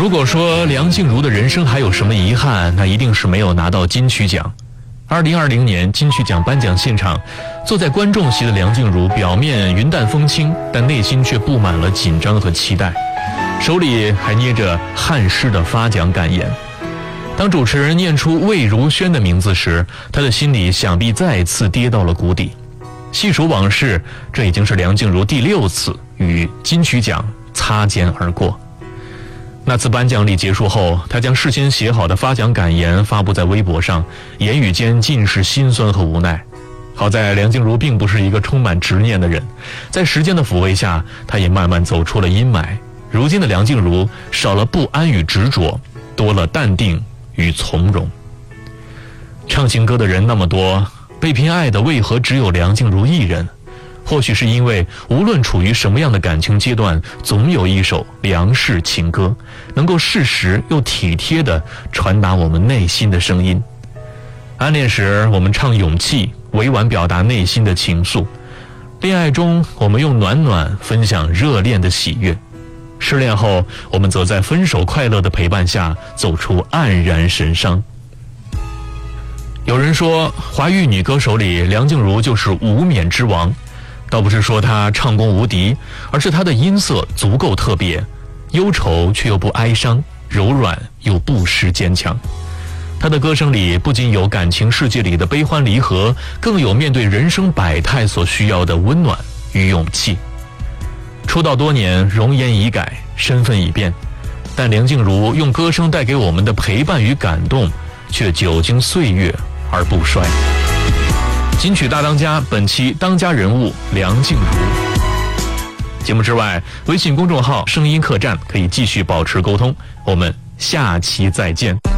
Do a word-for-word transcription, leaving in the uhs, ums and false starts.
如果说梁静茹的人生还有什么遗憾，那一定是没有拿到金曲奖。二零二零年金曲奖颁奖现场，坐在观众席的梁静茹表面云淡风轻，但内心却布满了紧张和期待，手里还捏着汉诗的发奖感言。当主持人念出魏如萱的名字时，他的心里想必再次跌到了谷底。细数往事，这已经是梁静茹第六次与金曲奖擦肩而过。那次颁奖礼结束后，他将事先写好的发奖感言发布在微博上，言语间尽是心酸和无奈。好在梁静茹并不是一个充满执念的人，在时间的抚慰下，她也慢慢走出了阴霾。如今的梁静茹少了不安与执着，多了淡定与从容。唱情歌的人那么多，被偏爱的为何只有梁静茹一人？或许是因为无论处于什么样的感情阶段，总有一首梁氏情歌能够适时又体贴地传达我们内心的声音。暗恋时我们唱勇气，委婉表达内心的情愫；恋爱中我们用暖暖分享热恋的喜悦；失恋后我们则在分手快乐的陪伴下走出黯然神伤。有人说，华语女歌手里梁静茹就是无冕之王，倒不是说她唱功无敌，而是她的音色足够特别，忧愁却又不哀伤，柔软又不失坚强。她的歌声里不仅有感情世界里的悲欢离合，更有面对人生百态所需要的温暖与勇气。出道多年，容颜已改，身份已变，但梁静茹用歌声带给我们的陪伴与感动，却久经岁月而不衰。金曲大当家本期当家人物梁静茹。节目之外，微信公众号声音客栈可以继续保持沟通，我们下期再见。